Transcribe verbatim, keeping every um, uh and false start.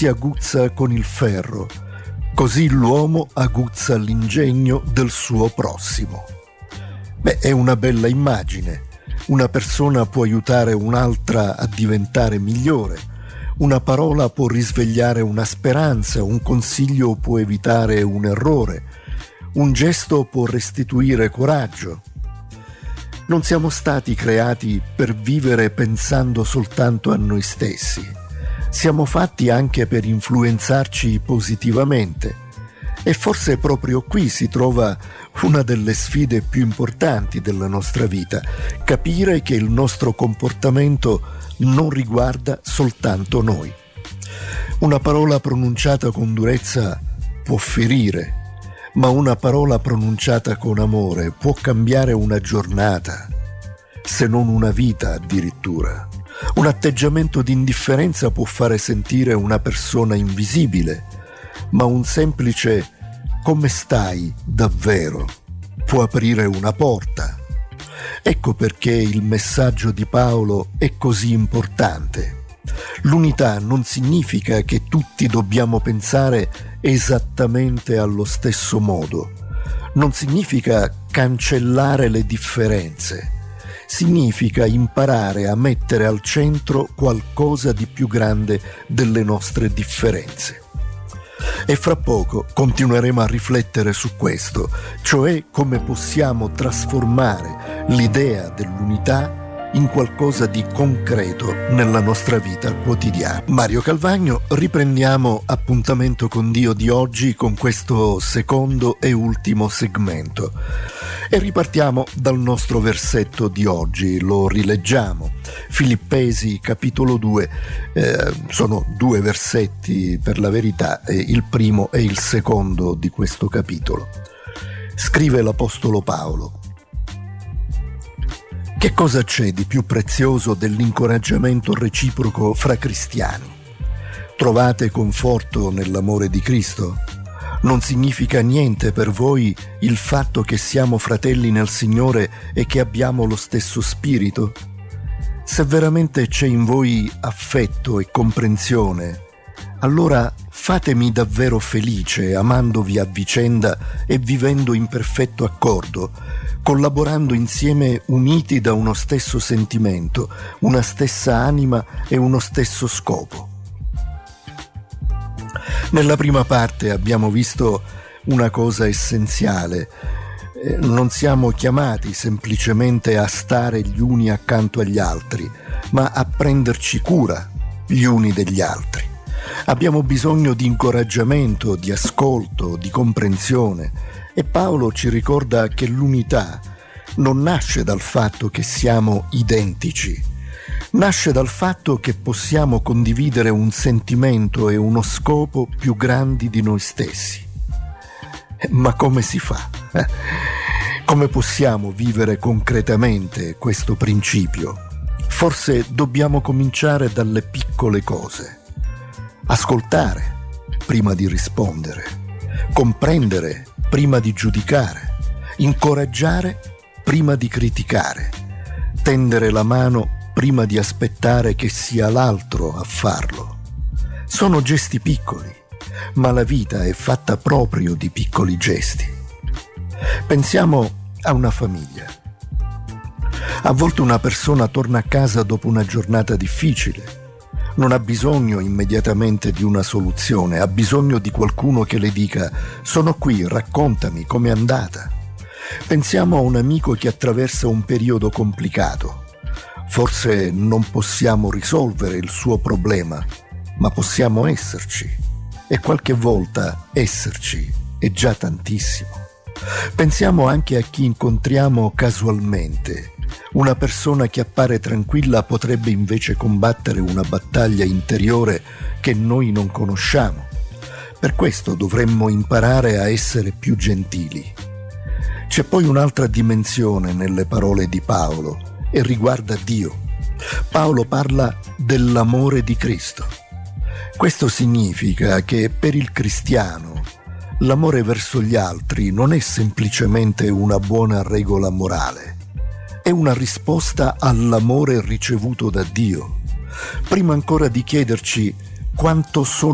si aguzza con il ferro, così l'uomo aguzza l'ingegno del suo prossimo. Beh, è una bella immagine. Una persona può aiutare un'altra a diventare migliore. Una parola può risvegliare una speranza, un consiglio può evitare un errore, un gesto può restituire coraggio. Non siamo stati creati per vivere pensando soltanto a noi stessi. Siamo fatti anche per influenzarci positivamente. E forse proprio qui si trova una delle sfide più importanti della nostra vita, capire che il nostro comportamento non riguarda soltanto noi. Una parola pronunciata con durezza può ferire, ma una parola pronunciata con amore può cambiare una giornata, se non una vita addirittura. Un atteggiamento di indifferenza può fare sentire una persona invisibile, ma un semplice "come stai davvero" può aprire una porta. Ecco perché il messaggio di Paolo è così importante. L'unità non significa che tutti dobbiamo pensare esattamente allo stesso modo. Non significa cancellare le differenze. Significa imparare a mettere al centro qualcosa di più grande delle nostre differenze. E fra poco continueremo a riflettere su questo, cioè come possiamo trasformare l'idea dell'unità in qualcosa di concreto nella nostra vita quotidiana. Mario Calvagno, riprendiamo Appuntamento con Dio di oggi con questo secondo e ultimo segmento e ripartiamo dal nostro versetto di oggi, lo rileggiamo. Filippesi capitolo due, eh, sono due versetti per la verità, eh, il primo e il secondo di questo capitolo. Scrive l'Apostolo Paolo: che cosa c'è di più prezioso dell'incoraggiamento reciproco fra cristiani? Trovate conforto nell'amore di Cristo? Non significa niente per voi il fatto che siamo fratelli nel Signore e che abbiamo lo stesso spirito? Se veramente c'è in voi affetto e comprensione, allora fatemi davvero felice amandovi a vicenda e vivendo in perfetto accordo, collaborando insieme uniti da uno stesso sentimento, una stessa anima e uno stesso scopo. Nella prima parte abbiamo visto una cosa essenziale. Eh, non siamo chiamati semplicemente a stare gli uni accanto agli altri, ma a prenderci cura gli uni degli altri. Abbiamo bisogno di incoraggiamento, di ascolto, di comprensione. E Paolo ci ricorda che l'unità non nasce dal fatto che siamo identici, nasce dal fatto che possiamo condividere un sentimento e uno scopo più grandi di noi stessi. Ma come si fa? Come possiamo vivere concretamente questo principio? Forse dobbiamo cominciare dalle piccole cose. Ascoltare prima di rispondere, comprendere prima di giudicare, incoraggiare prima di criticare, tendere la mano prima di aspettare che sia l'altro a farlo. Sono gesti piccoli, ma la vita è fatta proprio di piccoli gesti. Pensiamo a una famiglia. A volte una persona torna a casa dopo una giornata difficile. Non ha bisogno immediatamente di una soluzione, ha bisogno di qualcuno che le dica: sono qui, raccontami com'è andata. Pensiamo a un amico che attraversa un periodo complicato. Forse non possiamo risolvere il suo problema, ma possiamo esserci. E qualche volta esserci è già tantissimo. Pensiamo anche a chi incontriamo casualmente. Una persona che appare tranquilla potrebbe invece combattere una battaglia interiore che noi non conosciamo. Per questo dovremmo imparare a essere più gentili. C'è poi un'altra dimensione nelle parole di Paolo e riguarda Dio. Paolo parla dell'amore di Cristo. Questo significa che per il cristiano l'amore verso gli altri non è semplicemente una buona regola morale, è una risposta all'amore ricevuto da Dio. Prima ancora di chiederci quanto sono